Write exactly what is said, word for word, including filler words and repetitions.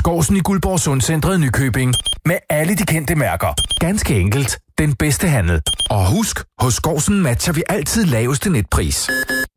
Skårsen i Guldborg Sundcentret Nykøbing. Med alle de kendte mærker. Ganske enkelt den bedste handel. Og husk, hos Skårsen matcher vi altid laveste netpris.